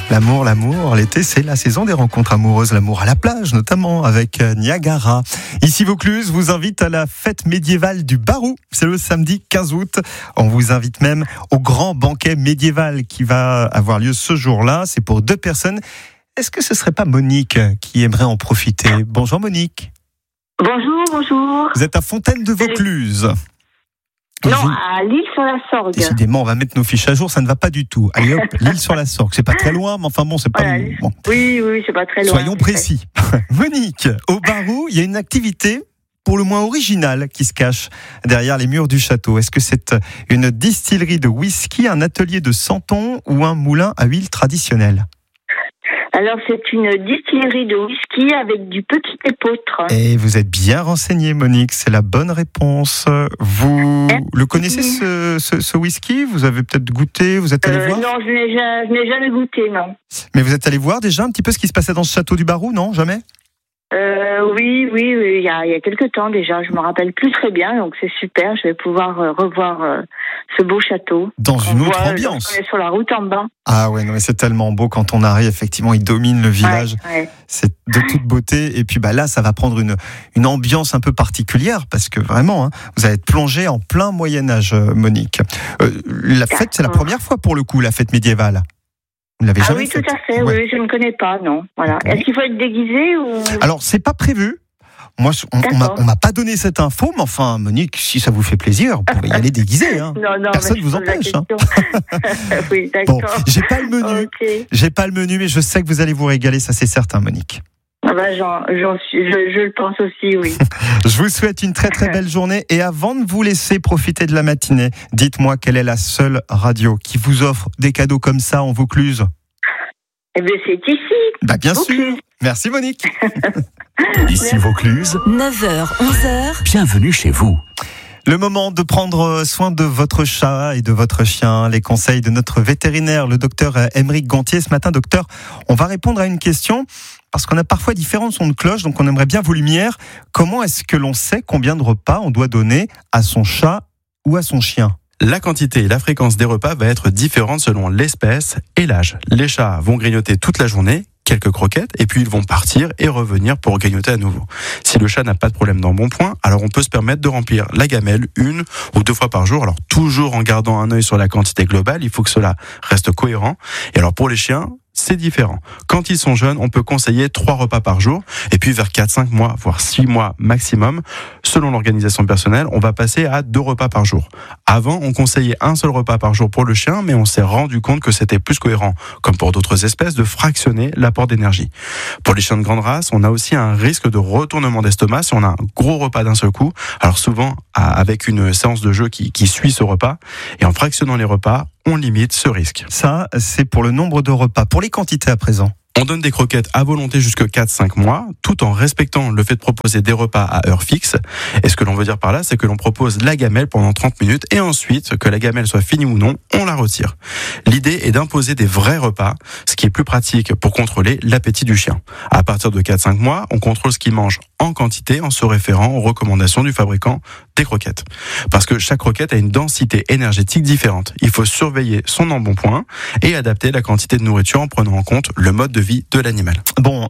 L'amour, l'été, c'est la saison des rencontres amoureuses, l'amour à la plage notamment avec Niagara. Ici Vaucluse vous invite à la fête médiévale du Barou, c'est le samedi 15 août. On vous invite même au grand banquet médiéval qui va avoir lieu ce jour-là, c'est pour 2 personnes. Est-ce que ce serait pas Monique qui aimerait en profiter? Bonjour Monique. Bonjour. Vous êtes à Fontaine de Vaucluse. Non, à l'Île-sur-la-Sorgue. Décidément, on va mettre nos fiches à jour, ça ne va pas du tout. Allez hop, l'Île-sur-la-Sorgue, c'est pas très loin, mais enfin bon, c'est pas... Bon. Oui, c'est pas très loin. Soyons précis. Monique, au Barou, il y a une activité pour le moins originale qui se cache derrière les murs du château. Est-ce que c'est une distillerie de whisky, un atelier de santon ou un moulin à huile traditionnel? Alors, c'est une distillerie de whisky avec du petit épeautre. Et vous êtes bien renseignée, Monique, c'est la bonne réponse. Vous le connaissez, ce whisky? Vous avez peut-être goûté, vous êtes allé voir? Non, je n'ai jamais goûté, non. Mais vous êtes allé voir déjà un petit peu ce qui se passait dans ce château du Barou, non? Jamais? Oui, il y a quelques temps déjà, je me rappelle plus très bien, donc c'est super, je vais pouvoir revoir ce beau château. Dans une autre ambiance. On est sur la route en bas. Ah ouais, non mais c'est tellement beau quand on arrive, effectivement, il domine le village. Ouais. C'est de toute beauté, et puis là, ça va prendre une ambiance un peu particulière, parce que vraiment, vous allez être plongé en plein Moyen-Âge, Monique. La fête, c'est la première fois pour le coup, la fête médiévale. Vous ne l'avez jamais faite? Tout à fait, ouais. Oui, je ne connais pas, non. Voilà. Okay. Est-ce qu'il faut être déguisé ou... Alors, c'est pas prévu. Moi, on m'a pas donné cette info, mais enfin, Monique, si ça vous fait plaisir, vous pouvez y aller déguisé. Hein. Non, personne ne vous empêche. Oui, d'accord. Bon, j'ai pas le menu. Okay. J'ai pas le menu, mais je sais que vous allez vous régaler, ça c'est certain, Monique. Je le pense aussi, oui. Je vous souhaite une très très belle journée, et avant de vous laisser profiter de la matinée, dites-moi quelle est la seule radio qui vous offre des cadeaux comme ça en Vaucluse? Eh bien, c'est ici. Bien sûr. Merci Monique. Ici Vaucluse, 9h, 11h. Bienvenue chez vous. Le moment de prendre soin de votre chat et de votre chien. Les conseils de notre vétérinaire, le docteur Aymeric Gontier. Ce matin, docteur, on va répondre à une question parce qu'on a parfois différents sons de cloche, donc on aimerait bien vos lumières. Comment est-ce que l'on sait combien de repas on doit donner à son chat ou à son chien? La quantité et la fréquence des repas va être différente selon l'espèce et l'âge. Les chats vont grignoter toute la journée, quelques croquettes, et puis ils vont partir et revenir pour grignoter à nouveau. Si le chat n'a pas de problème d'embonpoint, alors on peut se permettre de remplir la gamelle 1 ou 2 fois par jour, alors toujours en gardant un œil sur la quantité globale, il faut que cela reste cohérent. Et alors pour les chiens, c'est différent. Quand ils sont jeunes, on peut conseiller 3 repas par jour, et puis vers 4-5 mois, voire 6 mois maximum, selon l'organisation personnelle, on va passer à 2 repas par jour. Avant, on conseillait un seul repas par jour pour le chien, mais on s'est rendu compte que c'était plus cohérent, comme pour d'autres espèces, de fractionner l'apport d'énergie. Pour les chiens de grande race, on a aussi un risque de retournement d'estomac si on a un gros repas d'un seul coup, alors souvent avec une séance de jeu qui suit ce repas, et en fractionnant les repas, on limite ce risque. Ça, c'est pour le nombre de repas. Pour les quantités à présent? On donne des croquettes à volonté jusqu'à 4-5 mois, tout en respectant le fait de proposer des repas à heure fixe. Et ce que l'on veut dire par là, c'est que l'on propose la gamelle pendant 30 minutes et ensuite, que la gamelle soit finie ou non, on la retire. L'idée est d'imposer des vrais repas, ce qui est plus pratique pour contrôler l'appétit du chien. À partir de 4-5 mois, on contrôle ce qu'il mange en quantité en se référant aux recommandations du fabricant des croquettes. Parce que chaque croquette a une densité énergétique différente. Il faut surveiller son embonpoint et adapter la quantité de nourriture en prenant en compte le mode de vie de l'animal. Bon,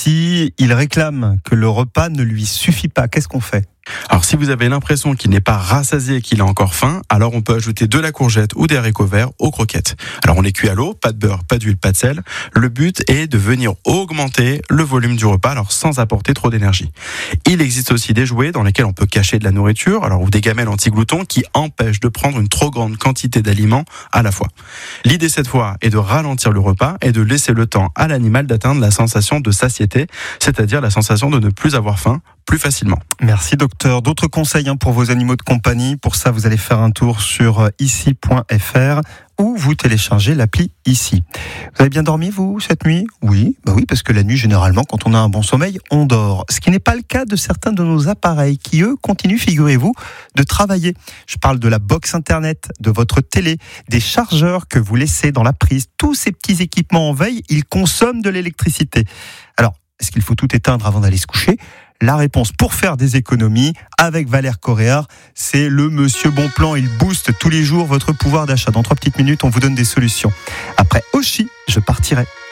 si il réclame que le repas ne lui suffit pas, qu'est-ce qu'on fait? Alors si vous avez l'impression qu'il n'est pas rassasié et qu'il a encore faim, alors on peut ajouter de la courgette ou des haricots verts aux croquettes. Alors on les cuit à l'eau, pas de beurre, pas d'huile, pas de sel. Le but est de venir augmenter le volume du repas, alors sans apporter trop d'énergie. Il existe aussi des jouets dans lesquels on peut cacher de la nourriture, alors ou des gamelles anti-gloutons qui empêchent de prendre une trop grande quantité d'aliments à la fois. L'idée cette fois est de ralentir le repas et de laisser le temps à l'animal d'atteindre la sensation de satiété, c'est-à-dire la sensation de ne plus avoir faim plus facilement. Merci docteur. D'autres conseils pour vos animaux de compagnie? Pour ça, vous allez faire un tour sur ici.fr ou vous téléchargez l'appli Ici. Vous avez bien dormi, vous, cette nuit? Oui, oui, parce que la nuit, généralement, quand on a un bon sommeil, on dort. Ce qui n'est pas le cas de certains de nos appareils qui, eux, continuent, figurez-vous, de travailler. Je parle de la box Internet, de votre télé, des chargeurs que vous laissez dans la prise. Tous ces petits équipements en veille, ils consomment de l'électricité. Alors, est-ce qu'il faut tout éteindre avant d'aller se coucher? La réponse pour faire des économies avec Valère Coréard, c'est le Monsieur Bon Plan. Il booste tous les jours votre pouvoir d'achat. Dans 3 petites minutes, on vous donne des solutions. Après Oshi, je partirai.